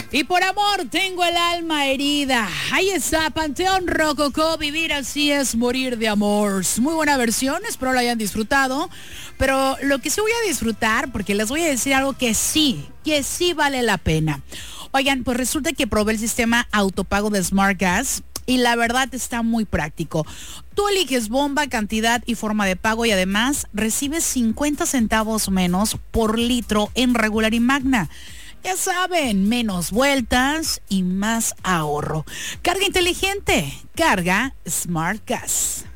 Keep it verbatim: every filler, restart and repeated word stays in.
Y por amor tengo el alma herida. Ahí está, Panteón Rococó, Vivir así es morir de amor. Muy buena versión, espero lo hayan disfrutado. Pero lo que sí voy a disfrutar, porque les voy a decir algo que sí, que sí vale la pena. Oigan, pues resulta que probé el sistema autopago de Smart Gas y la verdad está muy práctico. Tú eliges bomba, cantidad y forma de pago y además recibes cincuenta centavos menos por litro en regular y magna. Ya saben, menos vueltas y más ahorro. Carga inteligente, carga Smart Gas.